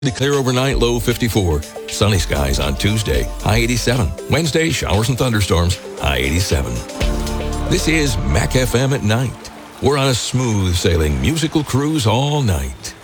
Clear overnight, low 54. Sunny skies on Tuesday, high 87. Wednesday, showers and thunderstorms, high 87. This is Mac FM at night. We're on a smooth sailing musical cruise all night.